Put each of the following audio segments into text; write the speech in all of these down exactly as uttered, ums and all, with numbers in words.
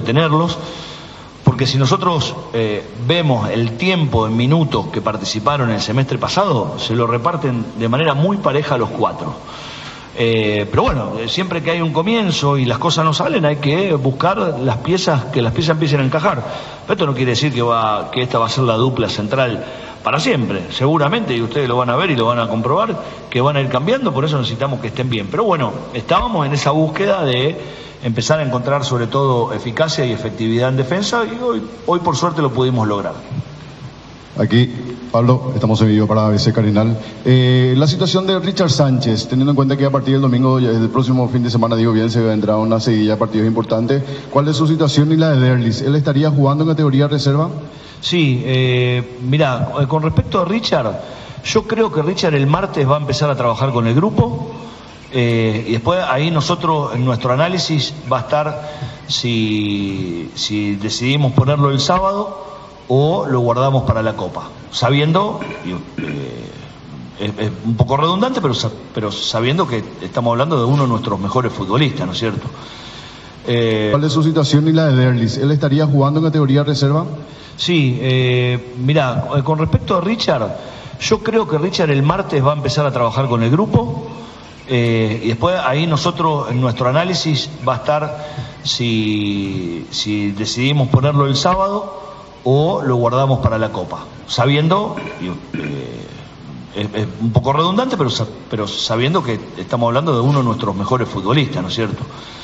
tenerlos, porque si nosotros eh, vemos el tiempo en minutos que participaron el semestre pasado, se lo reparten de manera muy pareja a los cuatro. Eh, pero bueno, siempre que hay un comienzo y las cosas no salen, hay que buscar las piezas, que las piezas empiecen a encajar. Pero esto no quiere decir que, va, que esta va a ser la dupla central para siempre. Seguramente, y ustedes lo van a ver y lo van a comprobar, que van a ir cambiando, por eso necesitamos que estén bien. Pero bueno, estábamos en esa búsqueda de empezar a encontrar sobre todo eficacia y efectividad en defensa, y hoy, hoy por suerte lo pudimos lograr. Aquí, Pablo, estamos en vivo para A B C Cardinal. Eh, la situación de Richard Sánchez, teniendo en cuenta que a partir del domingo, el próximo fin de semana, digo bien, se vendrá una seguidilla de partidos importantes. ¿Cuál es su situación y la de Derlis? ¿Él estaría jugando en categoría reserva? Sí, eh, mira, con respecto a Richard, yo creo que Richard el martes va a empezar a trabajar con el grupo. Eh, y después ahí nosotros, en nuestro análisis, va a estar si, si decidimos ponerlo el sábado o lo guardamos para la Copa, sabiendo, eh, es, es un poco redundante, pero, pero sabiendo que estamos hablando de uno de nuestros mejores futbolistas, ¿no es cierto? Eh, ¿Cuál es su situación y la de Derlis? ¿Él estaría jugando en categoría reserva? Sí, eh, mira, con respecto a Richard, yo creo que Richard el martes va a empezar a trabajar con el grupo. Eh, y después ahí nosotros, en nuestro análisis, va a estar si, si decidimos ponerlo el sábado o lo guardamos para la Copa, sabiendo, eh, es, es un poco redundante, pero, pero sabiendo que estamos hablando de uno de nuestros mejores futbolistas, ¿no es cierto?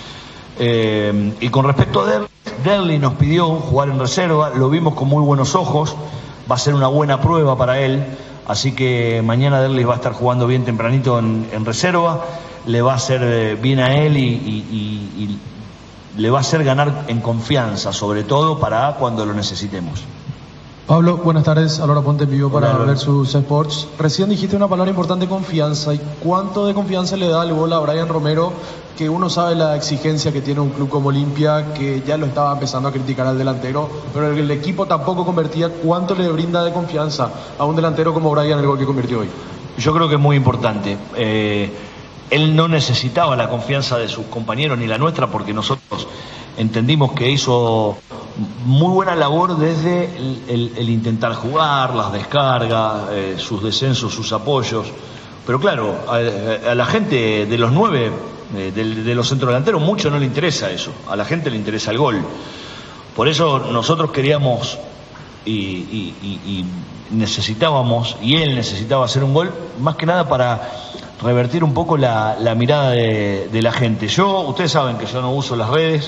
Eh, y con respecto a Derlis, Derlis nos pidió jugar en reserva, lo vimos con muy buenos ojos, va a ser una buena prueba para él. Así que mañana Derlis va a estar jugando bien tempranito en, en reserva, le va a hacer bien a él y, y, y, y le va a hacer ganar en confianza, sobre todo para cuando lo necesitemos. Pablo, buenas tardes, Álvaro Ponte en vivo para Hola, Versus Sports. Recién dijiste una palabra importante, confianza. ¿Y cuánto de confianza le da el gol a Brian Romero? Que uno sabe la exigencia que tiene un club como Olimpia, que ya lo estaba empezando a criticar al delantero, pero el equipo tampoco convertía. ¿Cuánto le brinda de confianza a un delantero como Brian el gol que convirtió hoy? Yo creo que es muy importante. Eh, él no necesitaba la confianza de sus compañeros ni la nuestra, porque nosotros entendimos que hizo muy buena labor desde el, el, el intentar jugar, las descargas, eh, sus descensos, sus apoyos. Pero claro, a, a la gente de los nueve, eh, de, de los centrodelanteros, mucho no le interesa eso. A la gente le interesa el gol. Por eso nosotros queríamos y, y, y, y necesitábamos, y él necesitaba hacer un gol, más que nada para revertir un poco la, la mirada de, de la gente. Yo, ustedes saben que yo no uso las redes,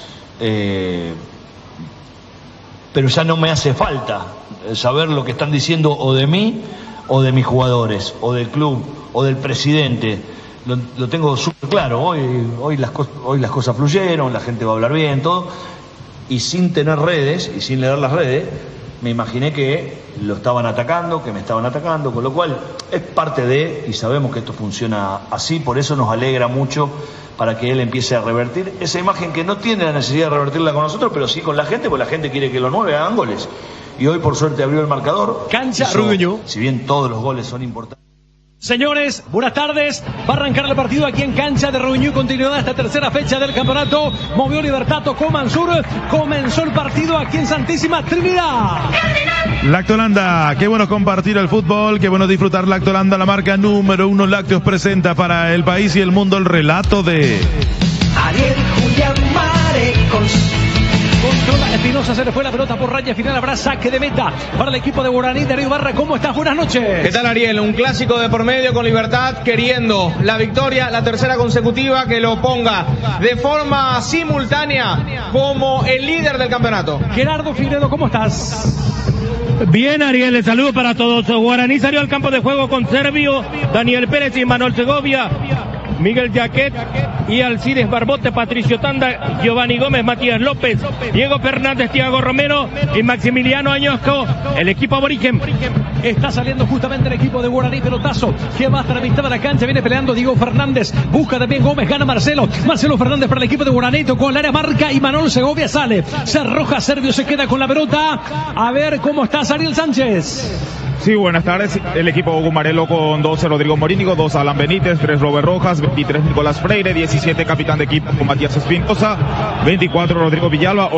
eh, pero ya no me hace falta saber lo que están diciendo o de mí, o de mis jugadores, o del club, o del presidente. Lo, lo tengo súper claro. Hoy, hoy, las hoy las cosas fluyeron, la gente va a hablar bien, todo. Y sin tener redes, y sin leer las redes, me imaginé que lo estaban atacando, que me estaban atacando, con lo cual es parte de, y sabemos que esto funciona así, por eso nos alegra mucho para que él empiece a revertir esa imagen que no tiene la necesidad de revertirla con nosotros, pero sí con la gente, porque la gente quiere que los nueve hagan goles. Y hoy por suerte abrió el marcador. Cancha Rubiño. Si bien todos los goles son importantes. Señores, buenas tardes. Va a arrancar el partido aquí en cancha de Rubiño. Continuidad esta tercera fecha del campeonato. Movió Libertad, tocó Mansur. Comenzó el partido aquí en Santísima Trinidad. Lactolanda, qué bueno compartir el fútbol, qué bueno disfrutar Lactolanda, la marca número uno lácteos presenta para el país y el mundo el relato de Ariel Julián Marecos. Controla Espinosa, se le fue la pelota por raya final, habrá saque de meta para el equipo de Guaraní de Río Barra. ¿Cómo estás? Buenas noches. ¿Qué tal, Ariel? Un clásico de por medio con Libertad queriendo la victoria, la tercera consecutiva que lo ponga de forma simultánea como el líder del campeonato. Gerardo Figueredo, ¿cómo estás? Bien, Ariel, el saludo para todos. Guaraní salió al campo de juego con Servio, Daniel Pérez y Manuel Segovia, Miguel Jaquet y Alcides Barbote, Patricio Tanda, Giovanni Gómez, Matías López, Diego Fernández, Thiago Romero y Maximiliano Añosco, el equipo aborigen. Está saliendo justamente el equipo de Guaraní, pelotazo que va hasta la mitad de la cancha, viene peleando Diego Fernández, busca también Gómez, gana Marcelo, Marcelo Fernández para el equipo de Guaraní, tocó el área, marca y Manuel Segovia sale, se arroja Servio, se queda con la pelota. A ver cómo está Ariel Sánchez. Sí, buenas tardes. El equipo Gumarelo con doce Rodrigo Morínigo, dos Alan Benítez, tres Robert Rojas, veintitrés Nicolás Freire, diecisiete capitán de equipo con Matías Espinosa, veinticuatro Rodrigo Villalba.